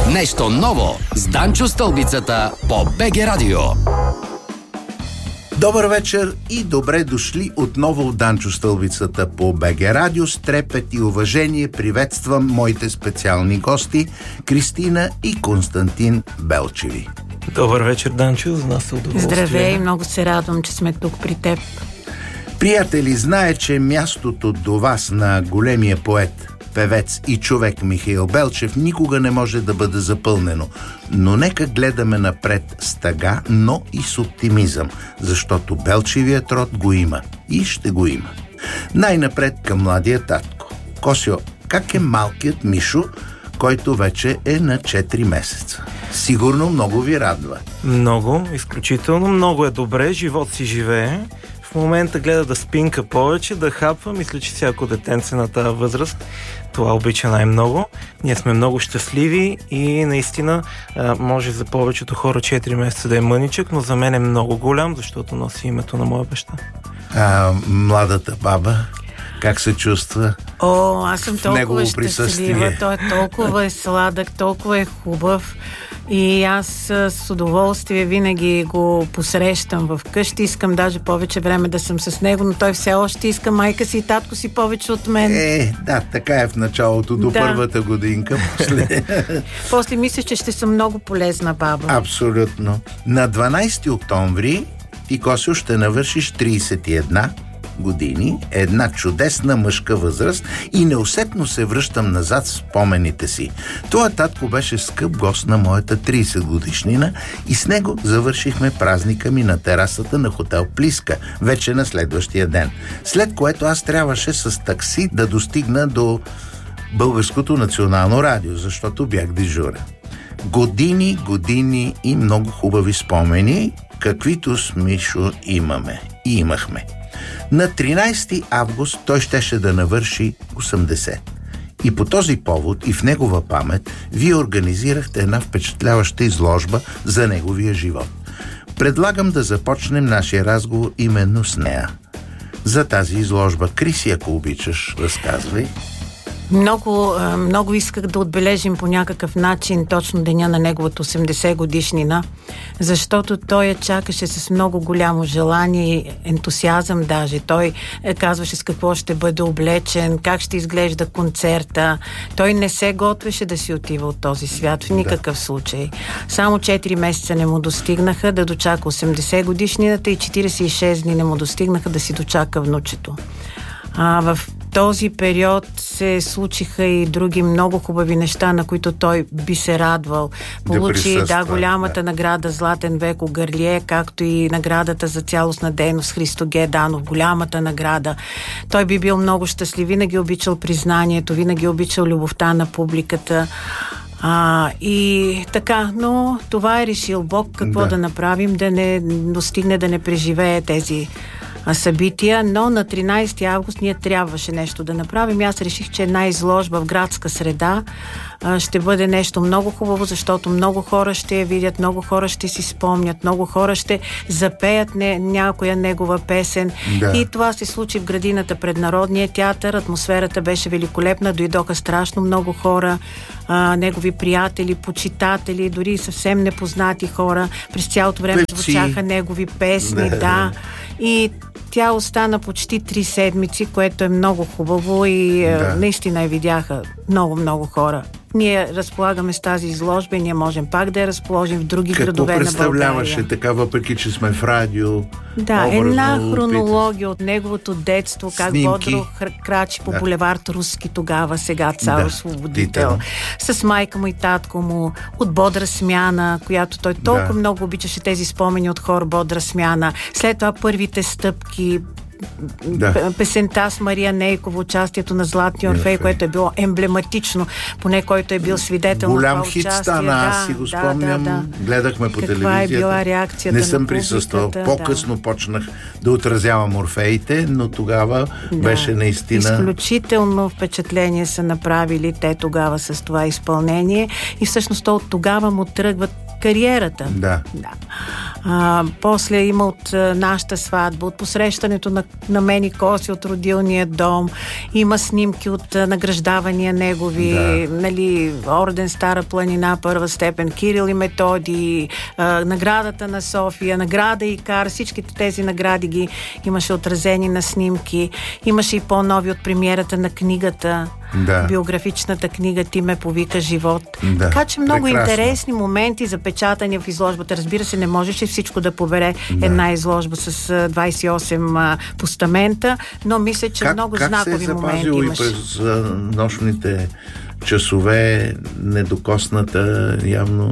Нещо ново с Данчо Стълбицата по БГ Радио. Добър вечер и добре дошли отново в Данчо Стълбицата по БГ Радио. С трепет и уважение приветствам моите специални гости Кристина и Константин Белчеви. Добър вечер, Данчо, за нас е удоволствие. Здравей, много се радвам, че сме тук при теб. Приятели, знае, че мястото до вас на големия поет, певец и човек Михаил Белчев никога не може да бъде запълнено. Но нека гледаме напред с тъга, но и с оптимизъм, защото Белчевият род го има и ще го има. Най-напред към младия татко. Косьо, как е малкият Мишо, който вече е на 4 месеца? Сигурно много ви радва. Много, изключително, много е добре, живот си живее. В момента гледа да спинка повече, да хапва. Мисля, че всяко детенце на тази възраст това обича най-много. Ние сме много щастливи и наистина може за повечето хора 4 месеца да е мъничък, но за мен е много голям, защото носи името на моя баща. Младата баба как се чувства? Аз съм толкова щастлива. Той е толкова сладък, толкова е хубав. И аз с удоволствие винаги го посрещам в къщи. Искам даже повече време да съм с него, но той все още иска майка си и татко си повече от мен. Да, така е в началото, до първата годинка. После мисля, че ще съм много полезна баба. Абсолютно. На 12 октомври ти, Косио, ще навършиш 31 години, една чудесна мъжка възраст и неусетно се връщам назад в спомените си. Твоя татко беше скъп гост на моята 30 годишнина и с него завършихме празника ми на терасата на хотел Плиска, вече на следващия ден. След което аз трябваше с такси да достигна до Българското национално радио, защото бях дежурен. Години и много хубави спомени, каквито с Мишо имаме и имахме. На 13 август той щеше да навърши 80. И по този повод и в негова памет вие организирахте една впечатляваща изложба за неговия живот. Предлагам да започнем нашия разговор именно с нея. За тази изложба, Криси, ако обичаш, разказвай. Много исках да отбележим по някакъв начин точно деня на неговата 80 годишнина, защото той я чакаше с много голямо желание и ентусиазъм даже. Той казваше с какво ще бъде облечен, как ще изглежда концерта. Той не се готвеше да си отива от този свят в никакъв случай. Само 4 месеца не му достигнаха да дочака 80 годишнината и 46 дни не му достигнаха да си дочака внучето. В този период се случиха и други много хубави неща, на които той би се радвал. Получи голямата награда Златен век у Гърлие, както и наградата за цялостна дейност Христо Г. Данов, голямата награда. Той би бил много щастлив, винаги обичал признанието, винаги обичал любовта на публиката. И така, но това е решил Бог, какво да направим, да не достигне, да не преживее тези събития, но на 13 август ние трябваше нещо да направим. Аз реших, че една изложба в градска среда ще бъде нещо много хубаво, защото много хора ще я видят, много хора ще си спомнят, много хора ще запеят някоя негова песен. И това се случи в градината пред Народния театър. Атмосферата беше великолепна, дойдоха страшно много хора, негови приятели, почитатели, дори съвсем непознати хора. През цялото време звучаха негови песни, и тя остана почти 3 седмици, което е много хубаво и наистина я видяха много хора. Ние разполагаме с тази изложба и ние можем пак да я разположим в други градове на България. Какво представляваше така, въпреки че сме в радио? Една хронология от неговото детство, как бодро крачи по булевард Руски тогава, сега цар освободител. С майка му и татко му, от Бодра смяна, която той толкова много обичаше тези спомени от хор Бодра смяна. След това първите стъпки, песента с Мария Нейкова, участието на Златния Орфей, което е било емблематично, поне който е бил свидетел на това участие. Голям хит стана, аз си го спомням, гледахме по телевизията. Каква е била реакцията не съм присъствал. По-късно почнах да отразявам Орфеите, но тогава беше наистина... Изключително впечатление са направили те тогава с това изпълнение и всъщност от тогава му тръгват кариерата. Да. После има от нашата сватба, от посрещането на мен и Коси от родилния дом, има снимки от награждавания негови, нали, орден Стара планина, първа степен, Кирил и Методий, наградата на София, награда Икар, всичките тези награди ги имаше отразени на снимки. Имаше и по-нови от премиерата на книгата, биографичната книга "Ти ме повика живот". Така че много интересни моменти запечатани в изложбата. Разбира се, не можеше всичко да побере една изложба с 28 постамента, но мисля, че много знакови моменти имаше. Как се е запазил и през нощните часове, недокосната явно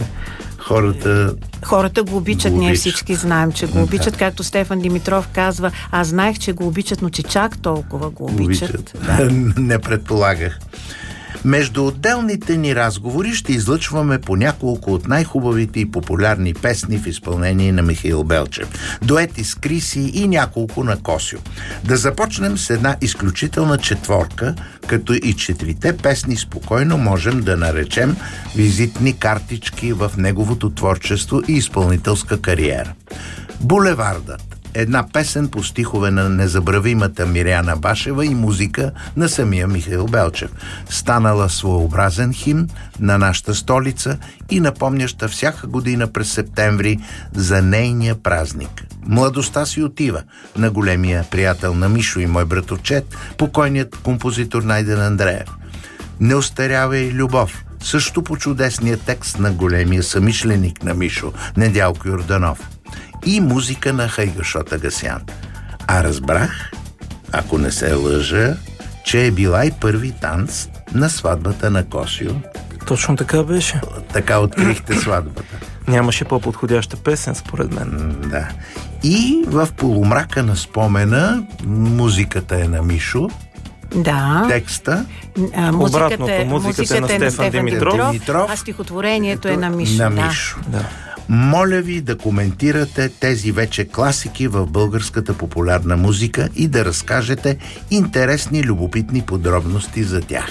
Хората го обичат, ние всички знаем, че го обичат. Както Стефан Димитров казва, аз знаех, че го обичат, но че чак толкова го обичат. Не предполагах. Между отделните ни разговори ще излъчваме по няколко от най-хубавите и популярни песни в изпълнение на Михаил Белчев. Дуети с Криси и няколко на Косио. Да започнем с една изключителна четворка, като и четирите песни спокойно можем да наречем визитни картички в неговото творчество и изпълнителска кариера. "Булевардът", една песен по стихове на незабравимата Миряна Башева и музика на самия Михаил Белчев, станала своеобразен химн на нашата столица и напомняща всяка година през септември за нейния празник. "Младостта си отива" на големия приятел на Мишо и мой братовчет, покойният композитор Найден Андреев. "Не остарявай любов", също по чудесния текст на големия съмишленик на Мишо, Недялко Йорданов. И музика на Хайгашот Агасян. А разбрах, ако не се лъжа, че е била и първи танц на сватбата на Косио. Точно така беше. Така открихте сватбата. Нямаше по-подходяща песен, според мен. Да. И в полумрака на спомена музиката е на Мишо. Да. Текста. Музиката е на Стефан Димитров, а стихотворението е на Мишо. На Мишо. Да. Моля ви да коментирате тези вече класики в българската популярна музика и да разкажете интересни, любопитни подробности за тях.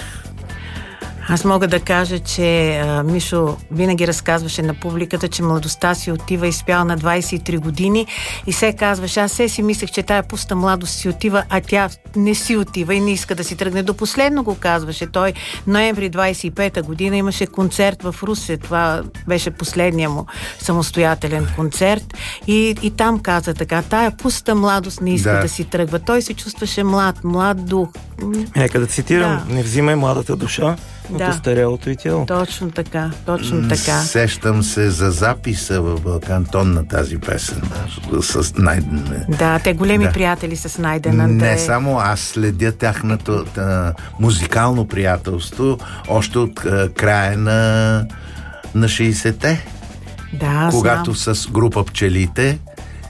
Аз мога да кажа, че Мишо винаги разказваше на публиката, че младостта си отива и спял на 23 години и се казваше, аз си мислех, че тая пуста младост си отива, а тя не си отива и не иска да си тръгне. До последно го казваше. Той ноември 25-та година имаше концерт в Русе. Това беше последния му самостоятелен концерт и там каза така, тая пуста младост не иска да си тръгва. Той се чувстваше млад дух. Нека да цитирам, не взимай младата душа от остарялото и тяло. Точно така. Сещам се за записа в Балкантон на тази песен с Найден. Да, те големи приятели с Найден. Не само аз следя тяхното музикално приятелство още от края на 60-те. Да, когато с група Пчелите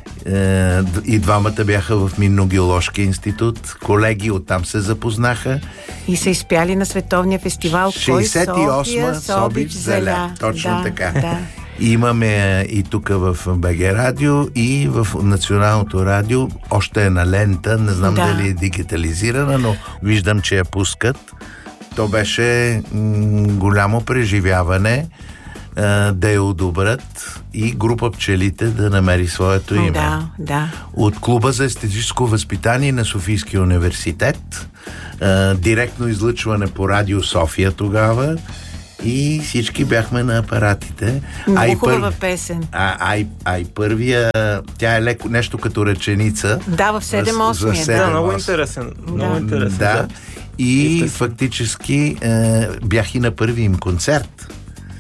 и двамата бяха в Минно-геоложки институт. Колеги оттам се запознаха. И са изпяли на световния фестивал 68 Собич Зеля. Точно така. Да. Имаме и тук в БГ Радио и в Националното радио още една лента. Не знам дали е дигитализирана, но виждам, че я пускат. То беше голямо преживяване да я одобрят и група Пчелите да намери своето име. Да. От Клуба за естетическо възпитание на Софийския университет, директно излъчване по Радио София тогава и всички бяхме на апаратите. Много хубава песен. И първия, тя е леко нещо като ръченица. Да, в 7-8. Да, много интересен. Да. И фактически бях и на първи им концерт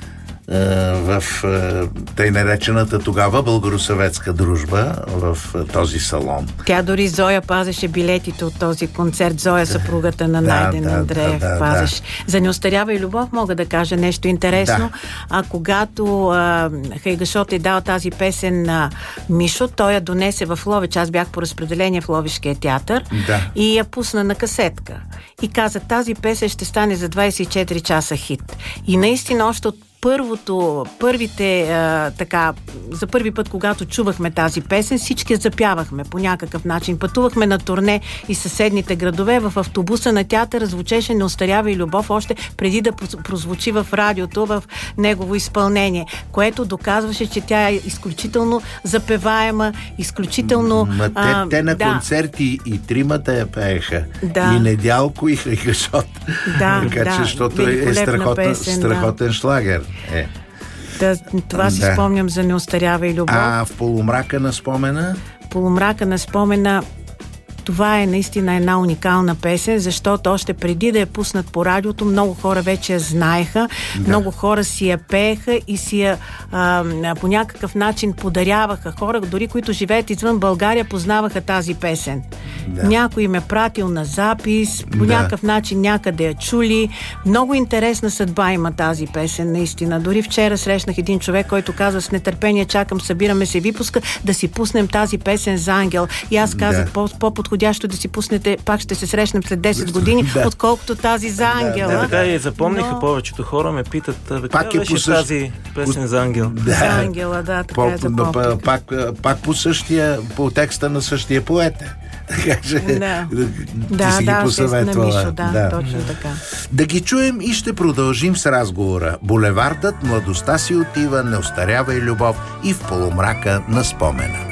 в тъй наречената тогава българо-съветска дружба в този салон. Тя дори Зоя пазеше билетите от този концерт. Зоя, съпругата на Найден Андреев, пазеше. За "Не и любов" мога да кажа нещо интересно. А когато Хайгашот е дал тази песен на Мишо, той я донесе в Ловеч. Аз бях по разпределение в Ловешкия театър и я пусна на касетка. И каза, тази песен ще стане за 24 часа хит. И наистина още от за първи път, когато чувахме тази песен, всички я запявахме по някакъв начин. Пътувахме на турне и съседните градове. В автобуса на театъра звучеше "Не остарява и любов" още преди да прозвучи в радиото в негово изпълнение, което доказваше, че тя е изключително запеваема, изключително... Те на концерти и тримата я пееха. И Недялко, и Хайгашот. Така че, защото е страхотен шлагер. Това си спомням за "Не остарява и любов". А в "Полумрака на спомена"? "Полумрака на спомена", това е наистина една уникална песен, защото още преди да я пуснат по радиото, много хора вече я знаеха, много хора си я пееха и си я по някакъв начин подаряваха. Хора, дори които живеят извън България, познаваха тази песен. Някой им е пратил на запис, по някакъв начин някъде я чули. Много интересна съдба има тази песен, наистина. Дори вчера срещнах един човек, който каза: "С нетърпение чакам, събираме се випуска, да си пуснем тази песен за Ангел." И аз казах: по-подходящо да си пуснете, пак ще се срещнем след 10 години, отколкото тази за Ангела. Така и запомниха повечето хора, ме питат: "Пак е тази песен за Ангел?" За Ангела, така е запомних. По текста на същия поет. Така че ти си ги посъветвала. Точно така. Да ги чуем и ще продължим с разговора. Булевардът "Младостта си отива", "Не остарява и любов" и "В полумрака на спомена".